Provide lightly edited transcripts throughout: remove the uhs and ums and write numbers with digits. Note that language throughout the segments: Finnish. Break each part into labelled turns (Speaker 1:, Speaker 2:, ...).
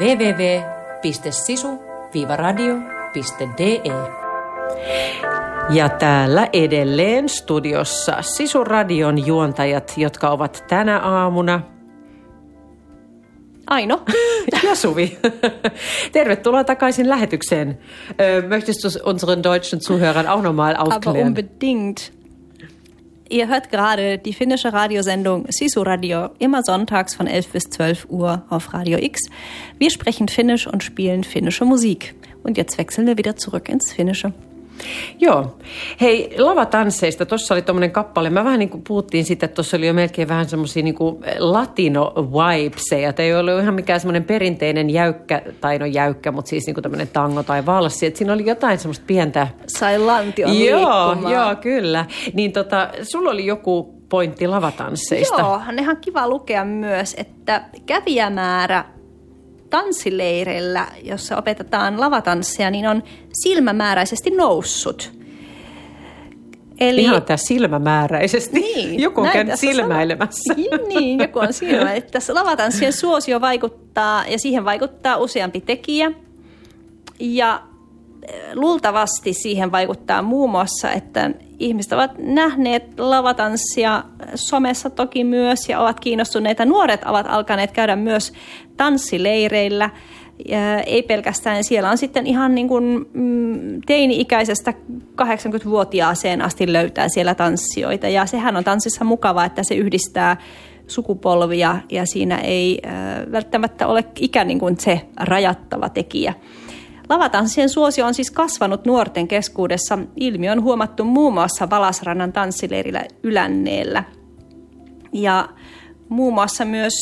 Speaker 1: www.sisu-radio.de. Ja täällä edelleen studiossa Sisu-radion juontajat, jotka ovat tänä aamuna
Speaker 2: Aino
Speaker 1: ja Suvi. Tervetuloa takaisin lähetykseen. Möchtest du unseren deutschen Zuhörern auch nochmal aufklären?
Speaker 2: Aber unbedingt. Ihr hört gerade die finnische Radiosendung Sisu Radio, immer sonntags von 11 bis 12 Uhr auf Radio X. Wir sprechen Finnisch und spielen finnische Musik. Und jetzt wechseln wir wieder zurück ins Finnische.
Speaker 1: Joo. Hei, lavatansseista. Tuossa oli tommonen kappale. Mä vähän niin kuin puhuttiin siitä, että tuossa oli jo melkein vähän semmosia niin kuin latino-vibeseja. Tämä ei ollut ihan mikään semmoinen perinteinen jäykkä, tai no jäykkä, mutta siis niin kuin tämmöinen tango tai valssi. Että siinä oli jotain semmoista pientä.
Speaker 2: Sai lantion liikkumaan.
Speaker 1: Joo, kyllä. Niin sulla oli joku pointti lavatansseista.
Speaker 2: Joo, on ihan kiva lukea myös, että kävijämäärä tanssileireillä, jossa opetetaan lavatanssia, niin on silmämääräisesti noussut.
Speaker 1: Eli ihan tämä silmämääräisesti.
Speaker 2: Niin,
Speaker 1: joku on käynyt silmäilemässä.
Speaker 2: Niin, joku on silmäilemässä. Tässä lavatanssien suosio vaikuttaa, ja siihen vaikuttaa useampi tekijä. Ja luultavasti siihen vaikuttaa muun muassa, että ihmiset ovat nähneet lavatanssia somessa toki myös ja ovat kiinnostuneita. Nuoret ovat alkaneet käydä myös tanssileireillä. Ei pelkästään, siellä on sitten ihan niin kuin teini-ikäisestä 80-vuotiaaseen asti löytää siellä tanssijoita. Ja sehän on tanssissa mukavaa, että se yhdistää sukupolvia ja siinä ei välttämättä ole ikä niin kuin se rajattava tekijä. Lavatanssien suosio on siis kasvanut nuorten keskuudessa. Ilmiö on huomattu muun muassa Valasrannan tanssileirillä Ylänneellä. Ja muun muassa myös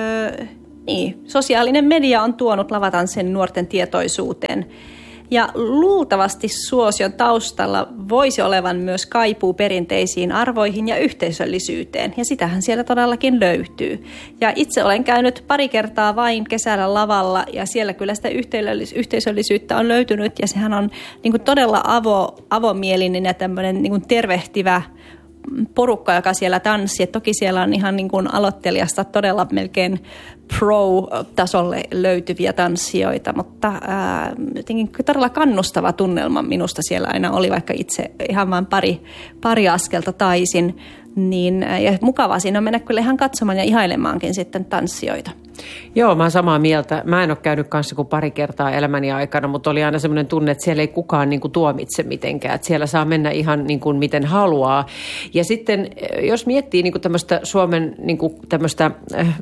Speaker 2: sosiaalinen media on tuonut lavatanssien nuorten tietoisuuteen. Ja luultavasti suosion taustalla voisi olevan myös kaipuu perinteisiin arvoihin ja yhteisöllisyyteen. Ja sitähän siellä todellakin löytyy. Ja itse olen käynyt pari kertaa vain kesällä lavalla ja siellä kyllä sitä yhteisöllisyyttä on löytynyt. Ja sehän on niin kuin todella avomielinen ja tämmöinen niin kuin tervehtivä porukka, joka siellä tanssii. Toki siellä on ihan niin kuin aloittelijasta todella melkein pro-tasolle löytyviä tanssijoita, mutta jotenkin todella kannustava tunnelma minusta siellä aina oli, vaikka itse ihan vain pari askelta taisin. Niin, ja mukavaa siinä on mennä kyllä ihan katsomaan ja ihailemaankin sitten tanssijoita.
Speaker 1: Joo, mä oon samaa mieltä. Mä en ole käynyt kanssa kuin pari kertaa elämäni aikana, mutta oli aina semmoinen tunne, että siellä ei kukaan niin kuin tuomitse mitenkään. Että siellä saa mennä ihan niin kuin miten haluaa. Ja sitten jos miettii niin kuin tämmöistä Suomen niin kuin tämmöistä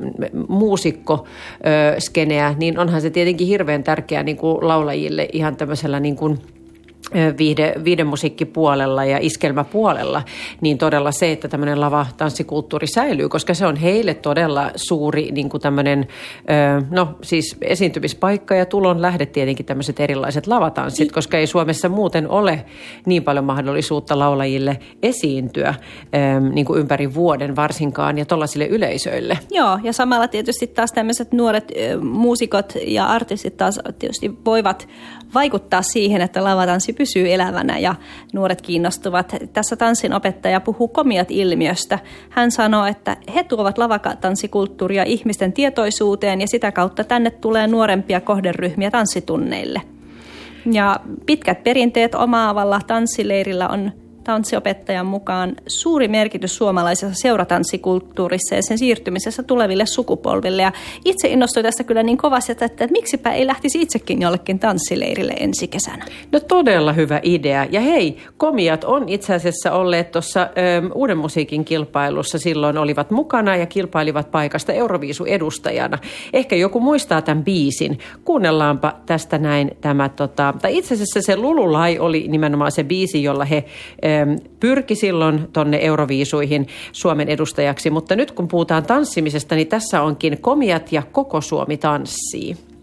Speaker 1: muusikkoskeneä, niin onhan se tietenkin hirveän tärkeää niin kuin laulajille ihan tämmöisellä niin kuin viihdemusiikkipuolella ja iskelmäpuolella, niin todella se, että tämmöinen lavatanssikulttuuri säilyy, koska se on heille todella suuri niin kuin tämmöinen, siis esiintymispaikka ja tulon lähde tietenkin tämmöiset erilaiset lavatanssit, koska ei Suomessa muuten ole niin paljon mahdollisuutta laulajille esiintyä niin kuin ympäri vuoden varsinkaan ja tollaisille yleisöille.
Speaker 2: Joo, ja samalla tietysti taas tämmöiset nuoret muusikot ja artistit taas tietysti voivat vaikuttaa siihen, että lavatanssi pysyy elävänä ja nuoret kiinnostuvat. Tässä tanssinopettaja puhuu Komiat-ilmiöstä. Hän sanoo, että he tuovat lavatanssikulttuuria ihmisten tietoisuuteen ja sitä kautta tänne tulee nuorempia kohderyhmiä tanssitunneille. Ja pitkät perinteet omaavalla tanssileirillä on tanssiopettajan mukaan suuri merkitys suomalaisessa seuratanssikulttuurissa ja sen siirtymisessä tuleville sukupolville. Ja itse innostuin tästä kyllä niin kovasti, että miksipä ei lähtisi itsekin jollekin tanssileirille ensi kesänä.
Speaker 1: No todella hyvä idea. Ja hei, Komiat on itse asiassa olleet tuossa Uuden musiikin kilpailussa. Silloin olivat mukana ja kilpailivat paikasta Euroviisu-edustajana. Ehkä joku muistaa tämän biisin. Kuunnellaanpa tästä näin tämä, tai itse asiassa se Lululai oli nimenomaan se biisi, jolla he pyrki silloin tonne Euroviisuihin Suomen edustajaksi, mutta nyt kun puhutaan tanssimisesta, niin tässä onkin Komiat ja Koko Suomi tanssii.